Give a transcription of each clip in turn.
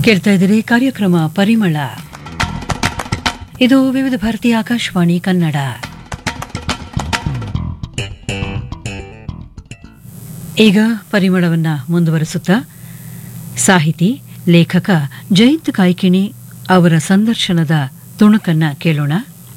ಕೇಳ್ತಾ ಇದ್ದೀರಿ ಕಾರ್ಯಕ್ರಮ ಪರಿಮಳ. ಇದು ವಿವಿಧ ಭಾರತೀಯ ಆಕಾಶವಾಣಿ ಕನ್ನಡ. ಈಗ ಪರಿಮಳವನ್ನ ಮುಂದುವರಿಸುತ್ತಾ ಸಾಹಿತಿ ಲೇಖಕ ಜಯಂತ್ ಕಾಯ್ಕಿಣಿ ಅವರ ಸಂದರ್ಶನದ ತುಣುಕನ್ನ ಕೇಳೋಣ.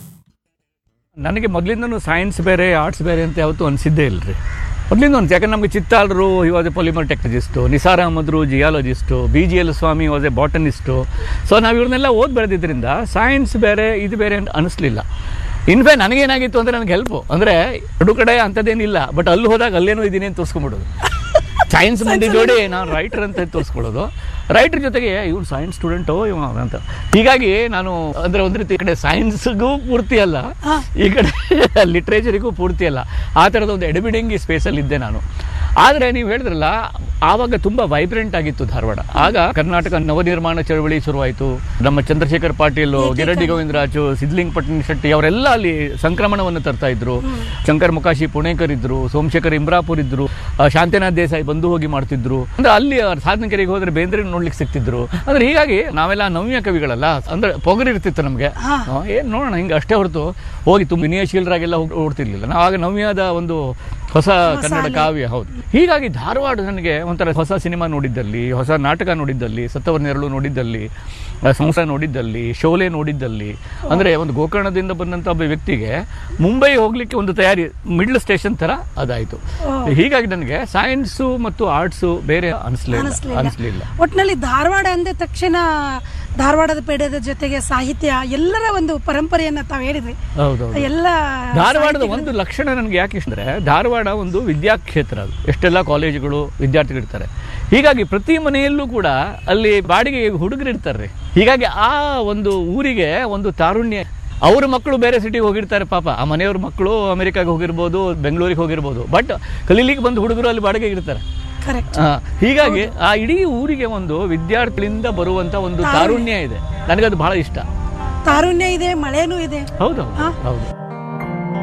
ನನಗೆ ಮೊದಲಿಂದನೂ ಸೈನ್ಸ್ ಬೇರೆ ಆರ್ಟ್ಸ್ ಬೇರೆ ಅಂತ ಯಾವತ್ತೂ ಅನಿಸಿದ್ದೇ ಇಲ್ಲರಿ. ಮೊದಲಿಂದ ಒಂದು ಯಾಕಂದ್ರೆ ನಮಗೆ ಚಿತ್ತಾಲರು he was A polymer ಟೆಕ್ನಾಲಜಿಸ್ಟು, Nisar ಅಹಮದ್ರು ಜಿಯಾಲಜಿಸ್ಟು, BGL Swami was A ಬಾಟನಿಸ್ಟು. So ನಾವು ಇವ್ರನ್ನೆಲ್ಲ ಓದಿ ಬೆಳೆದಿದ್ದರಿಂದ ಸೈನ್ಸ್ ಬೇರೆ ಇದು ಬೇರೆ ಅಂತ ಅನಿಸ್ಲಿಲ್ಲ. ಇನ್ಫ್ಯಾಕ್ಟ್ ನನಗೇನಾಗಿತ್ತು ಅಂದರೆ ನನಗೆ ಹೆಲ್ಪು ಅಂದರೆ ಎರಡು ಕಡೆ ಅಂಥದ್ದೇನಿಲ್ಲ, ಬಟ್ ಅಲ್ಲಿ ಹೋದಾಗ ಅಲ್ಲೇನೋ ಇದ್ದೀನಿ ಅಂತ ತೋರಿಸ್ಕೊಂಬಿಡೋದು. ಸೈನ್ಸ್ ಮಂದಿ ನೋಡಿ ನಾನು ರೈಟರ್ ಅಂತ ತೋರಿಸ್ಕೊಳ್ಳೋದು, ರೈಟರ್ ಜೊತೆಗೆ ಇವ್ರು ಸೈನ್ಸ್ ಸ್ಟೂಡೆಂಟು ಇವ ಅಂತ. ಹೀಗಾಗಿ ನಾನು ಅಂದರೆ ಒಂದು ರೀತಿ ಈ ಕಡೆ ಸೈನ್ಸ್ಗೂ ಪೂರ್ತಿ ಅಲ್ಲ, ಈ ಕಡೆ ಲಿಟ್ರೇಚರಿಗೂ ಪೂರ್ತಿ ಅಲ್ಲ, ಆ ಥರದ ಒಂದು ಎಡಬಿಡಂಗಿ ಸ್ಪೇಸಲ್ಲಿ ಇದ್ದೆ ನಾನು. ಆದರೆ ನೀವು ಹೇಳಿದ್ರಲ್ಲ, ಆವಾಗ ತುಂಬ ವೈಬ್ರೆಂಟ್ ಆಗಿತ್ತು ಧಾರವಾಡ. ಆಗ ಕರ್ನಾಟಕ ನವನಿರ್ಮಾಣ ಚಳವಳಿ ಶುರುವಾಯಿತು. ನಮ್ಮ ಚಂದ್ರಶೇಖರ್ ಪಾಟೀಲ್, ಗಿರಡ್ಡಿ ಗೋವಿಂದರಾಜು, ಸಿದ್ಲಿಂಗ್ ಪಟ್ಟಣ ಶೆಟ್ಟಿ ಅವರೆಲ್ಲ ಅಲ್ಲಿ ಸಂಕ್ರಮಣವನ್ನು ತರ್ತಾ ಇದ್ರು. ಶಂಕರ್ ಮುಕಾಶಿ ಪುಣೇಕರ್ ಇದ್ರು, ಸೋಮಶೇಖರ್ ಇಂಬ್ರಾಪುರ್ ಇದ್ರು, ಶಾಂತಿನಾಥ್ ದೇಸಾಯಿ ಬಂದು ಹೋಗಿ ಮಾಡ್ತಿದ್ರು. ಅಂದ್ರೆ ಅಲ್ಲಿ ಸಾಧನಕೆರೆಗೆ ಹೋದ್ರೆ ಬೇಂದ್ರೆ ನೋಡ್ಲಿಕ್ಕೆ ಸಿಗ್ತಿದ್ರು. ಅಂದ್ರೆ ಹೀಗಾಗಿ ನಾವೆಲ್ಲ ನವ್ಯ ಕವಿಗಳಲ್ಲ, ಅಂದ್ರೆ ಪೊಗರಿರ್ತಿತ್ತು ನಮಗೆ. ಏನ್ ನೋಡೋಣ ಹಿಂಗೆ ಅಷ್ಟೇ ಹೊರತು ಹೋಗಿ ತುಂಬ ವಿನಯಶೀಲರಾಗೆಲ್ಲ ಓಡ್ತಿರ್ಲಿಲ್ಲ ನಾವು. ಆಗ ನವ್ಯದ ಒಂದು ಹೊಸ ಕನ್ನಡ ಕಾವ್ಯ. ಹೌದು. ಹೀಗಾಗಿ ಧಾರವಾಡ ನನಗೆ ಒಂಥರ ಹೊಸ ಸಿನಿಮಾ ನೋಡಿದ್ದಲ್ಲಿ, ಹೊಸ ನಾಟಕ ನೋಡಿದ್ದಲ್ಲಿ, ಸತ್ತವರ ನೆರಳು ನೋಡಿದ್ದಲ್ಲಿ, ಸಂಸಾರ ನೋಡಿದ್ದಲ್ಲಿ, ಶೋಲೆ ನೋಡಿದ್ದಲ್ಲಿ, ಅಂದರೆ ಒಂದು ಗೋಕರ್ಣದಿಂದ ಬಂದಂಥ ಒಬ್ಬ ವ್ಯಕ್ತಿಗೆ ಮುಂಬೈ ಹೋಗ್ಲಿಕ್ಕೆ ಒಂದು ತಯಾರಿ, ಮಿಡ್ಲ್ ಸ್ಟೇಷನ್ ಥರ ಅದಾಯಿತು. ಹೀಗಾಗಿ ನನಗೆ ಸೈನ್ಸು ಮತ್ತು ಆರ್ಟ್ಸು ಬೇರೆ ಅನಿಸ್ಲಿಲ್ಲ. ಒಟ್ಟಿನಲ್ಲಿ ಧಾರವಾಡ ಅಂದ ತಕ್ಷಣ ಧಾರವಾಡದ ಪೇಡದ ಜೊತೆಗೆ ಸಾಹಿತ್ಯ ಎಲ್ಲರ ಒಂದು ಪರಂಪರೆಯನ್ನ ತಾವು ಹೇಳಿದ್ರಿ. ಹೌದೌದು. ಎಲ್ಲ ಧಾರವಾಡದ ಒಂದು ಲಕ್ಷಣ ನನಗೆ ಯಾಕೆ ಇಷ್ಟ ಅಂದರೆ, ಧಾರವಾಡ ಒಂದು ವಿದ್ಯಾಕ್ಷೇತ್ರ. ಅದು ಎಷ್ಟೆಲ್ಲ ಕಾಲೇಜುಗಳು, ವಿದ್ಯಾರ್ಥಿಗಳಿರ್ತಾರೆ. ಹೀಗಾಗಿ ಪ್ರತಿ ಮನೆಯಲ್ಲೂ ಕೂಡ ಅಲ್ಲಿ ಬಾಡಿಗೆ ಹುಡುಗರು ಇರ್ತಾರೆ. ಹೀಗಾಗಿ ಆ ಒಂದು ಊರಿಗೆ ಒಂದು ತಾರುಣ್ಯ. ಅವ್ರ ಮಕ್ಕಳು ಬೇರೆ ಸಿಟಿಗೆ ಹೋಗಿರ್ತಾರೆ ಪಾಪ, ಆ ಮನೆಯವ್ರ ಮಕ್ಕಳು ಅಮೆರಿಕಾಗೆ ಹೋಗಿರ್ಬೋದು, ಬೆಂಗಳೂರಿಗೆ ಹೋಗಿರ್ಬೋದು, ಬಟ್ ಕಲೀಲಿಕ್ಕೆ ಬಂದು ಹುಡುಗರು ಅಲ್ಲಿ ಬಾಡಿಗೆ ಇರ್ತಾರೆ. ಹೀಗಾಗಿ ಆ ಇಡೀ ಊರಿಗೆ ಒಂದು ವಿದ್ಯಾರ್ಥಿಗಳಿಂದ ಬರುವಂತ ಒಂದು ತಾರುಣ್ಯ ಇದೆ. ನನಗದು ಬಹಳ ಇಷ್ಟ. ತಾರುಣ್ಯ ಇದೆ, ಮಳೆನೂ ಇದೆ. ಹೌದು ಹೌದು.